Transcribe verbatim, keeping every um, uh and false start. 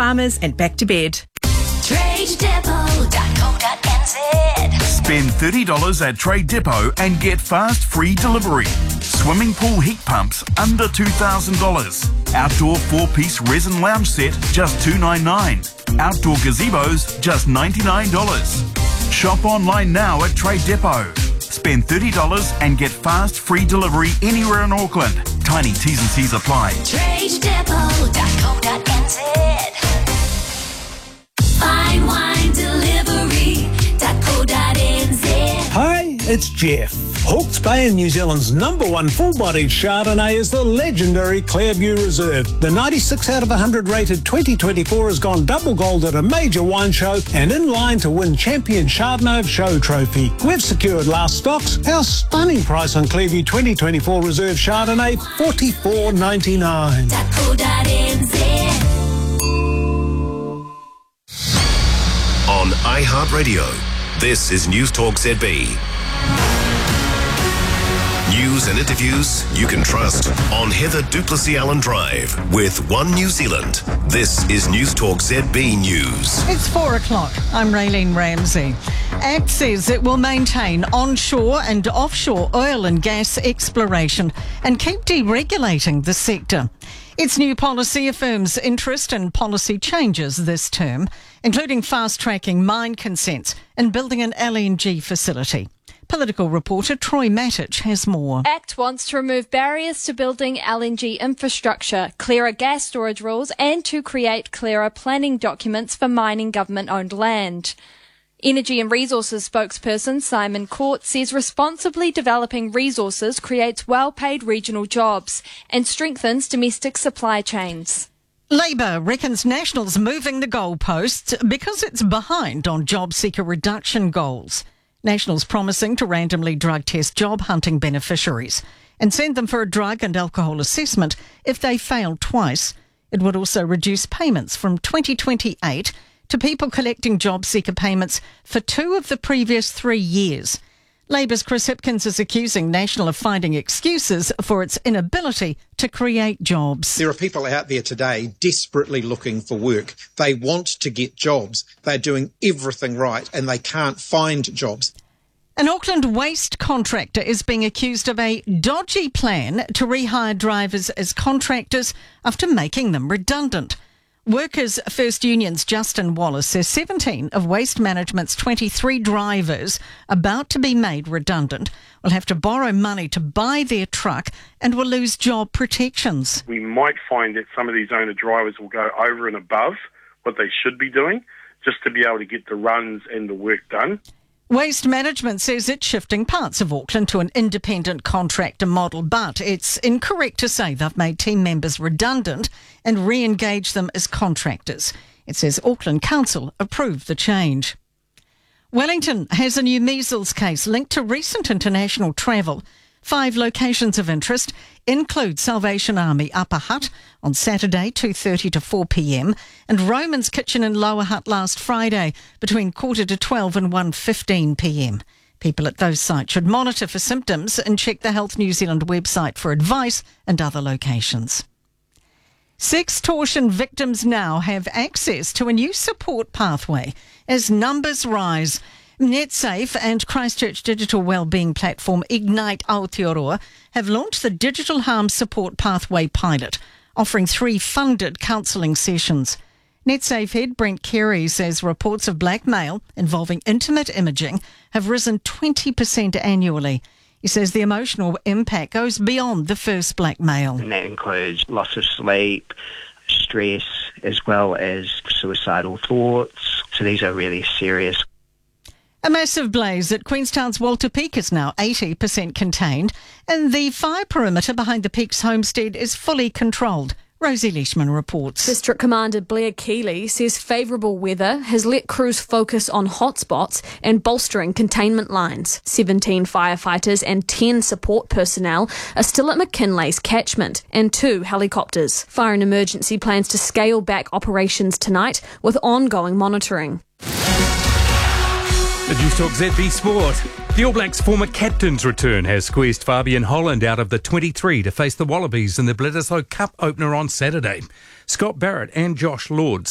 farmers and back to bed. trade depot dot co dot n z. Spend thirty dollars at Trade Depot and get fast free delivery. Swimming pool heat pumps under two thousand dollars. Outdoor four-piece resin lounge set just two hundred ninety-nine dollars. Outdoor gazebos just ninety-nine dollars. Shop online now at Trade Depot. Spend thirty dollars and get fast free delivery anywhere in Auckland. Tiny T's and C's apply. trade depot dot co dot n z. Fine wine delivery dot co dot n z. Hi, it's Jeff. Hawke's Bay in New Zealand's number one full-bodied Chardonnay is the legendary Clairview Reserve. The ninety-six out of one hundred rated twenty twenty-four has gone double gold at a major wine show and in line to win Champion Chardonnay of Show trophy. We've secured last stocks. Our stunning price on Clairview twenty twenty-four Reserve Chardonnay, forty-four ninety-nine. On iHeartRadio, this is News Talk Z B. News and interviews you can trust on Heather Duplessis Allen Drive with One New Zealand. This is News Talk Z B News. It's four o'clock. I'm Raylene Ramsey. ACT says it will maintain onshore and offshore oil and gas exploration and keep deregulating the sector. Its new policy affirms interest in policy changes this term, including fast-tracking mine consents and building an L N G facility. Political reporter Troy Matic has more. ACT wants to remove barriers to building L N G infrastructure, clearer gas storage rules, and to create clearer planning documents for mining government-owned land. Energy and Resources spokesperson Simon Court says responsibly developing resources creates well-paid regional jobs and strengthens domestic supply chains. Labor reckons National's moving the goalposts because it's behind on job seeker reduction goals. National's promising to randomly drug test job hunting beneficiaries and send them for a drug and alcohol assessment if they fail twice. It would also reduce payments from twenty twenty-eight to people collecting job seeker payments for two of the previous three years. Labor's Chris Hipkins is accusing National of finding excuses for its inability to create jobs. There are people out there today desperately looking for work. They want to get jobs. They're doing everything right and they can't find jobs. An Auckland waste contractor is being accused of a dodgy plan to rehire drivers as contractors after making them redundant. Workers First Union's Justin Wallace says seventeen of Waste Management's twenty-three drivers about to be made redundant will have to borrow money to buy their truck and will lose job protections. We might find that some of these owner drivers will go over and above what they should be doing just to be able to get the runs and the work done. Waste Management says it's shifting parts of Auckland to an independent contractor model, but it's incorrect to say they've made team members redundant and re-engaged them as contractors. It says Auckland Council approved the change. Wellington has a new measles case linked to recent international travel. Five locations of interest include Salvation Army Upper Hutt on Saturday two thirty to four p.m. and Roman's Kitchen in Lower Hutt last Friday between quarter to twelve and one fifteen p.m. People at those sites should monitor for symptoms and check the Health New Zealand website for advice and other locations. Sextortion victims now have access to a new support pathway as numbers rise. NetSafe and Christchurch digital wellbeing platform Ignite Aotearoa have launched the Digital Harm Support Pathway pilot, offering three funded counselling sessions. NetSafe head Brent Carey says reports of blackmail involving intimate imaging have risen twenty percent annually. He says the emotional impact goes beyond the first blackmail. And that includes loss of sleep, stress, as well as suicidal thoughts. So these are really serious. A massive blaze at Queenstown's Walter Peak is now eighty percent contained, and the fire perimeter behind the Peak's homestead is fully controlled. Rosie Leishman reports. District Commander Blair Keeley says favourable weather has let crews focus on hotspots and bolstering containment lines. seventeen firefighters and ten support personnel are still at McKinley's catchment and two helicopters. Fire and Emergency plans to scale back operations tonight with ongoing monitoring. The News Talk Z B Sport. The All Blacks' former captain's return has squeezed Fabian Holland out of the twenty-three to face the Wallabies in the Bledisloe Cup opener on Saturday. Scott Barrett and Josh Lord